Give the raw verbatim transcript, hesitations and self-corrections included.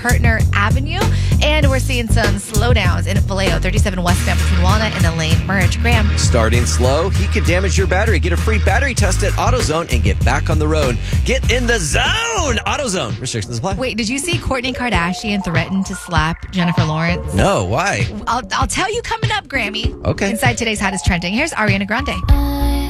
Kirtner Avenue. And we're seeing some slowdowns in Vallejo, thirty-seven westbound between Walnut and the Lane Merge. Graham. Starting slow, he could damage your battery. Get a free battery test at AutoZone and get back on the road. Get in the zone! AutoZone. Restrictions apply. Wait, did you see Kourtney Kardashian threaten to slap Jennifer Lawrence? No, why? I'll, I'll tell you coming up, Grammy. Okay. Inside today's Hottest Trending, here's Ariana Grande.